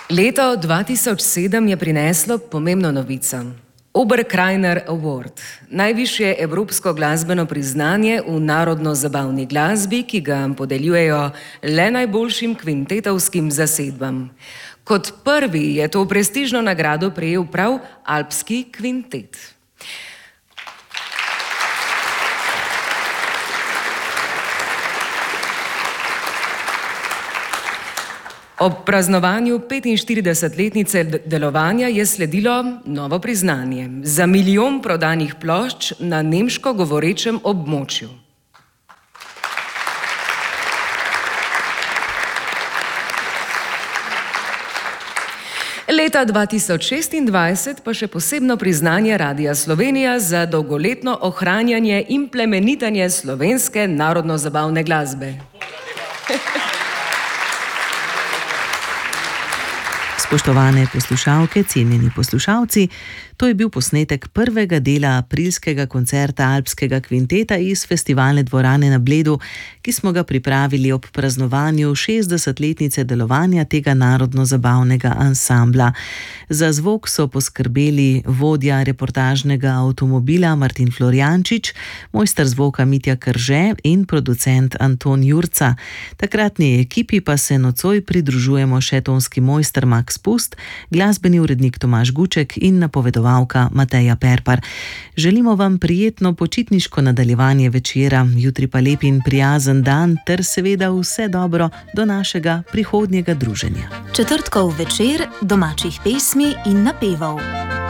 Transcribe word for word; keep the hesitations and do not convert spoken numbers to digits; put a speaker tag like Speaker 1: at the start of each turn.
Speaker 1: Leto dva tisoč sedem je prineslo pomembno novico. Oberkrainer Award, najvišje evropsko glasbeno priznanje v narodno-zabavni glasbi, ki ga podeljujejo le najboljšim kvintetovskim zasedbam. Kot prvi je to prestižno nagrado prejel prav Alpski kvintet. Ob praznovanju petinštiridesetletnice delovanja je sledilo novo priznanje za milijon prodanih plošč na nemško govorečem območju. Leta dva tisoč šestindvajset pa še posebno priznanje Radia Slovenija za dolgoletno ohranjanje in plemenitenje slovenske narodno-zabavne glasbe.
Speaker 2: Spoštovane poslušalke, cenjeni poslušalci, to je bil posnetek prvega dela aprilskega koncerta Alpskega kvinteta iz Festivalne dvorane na Bledu, ki smo ga pripravili ob praznovanju šestdesetletnice delovanja tega narodno-zabavnega ansambla. Za zvok so poskrbeli vodja reportažnega avtomobila Martin Florjančič, mojster zvoka Mitja Krže in producent Anton Jurca. Takratni ekipi pa se nocoj pridružujemo še tonski mojster Max Pust, glasbeni urednik Tomaž Guček in napovedovalka Mateja Perpar. Želimo vam prijetno počitniško nadaljevanje večera, jutri pa lep in prijazen dan ter seveda vse dobro do našega prihodnjega druženja.
Speaker 3: Četrtkov večer domačih pesmi in napevov.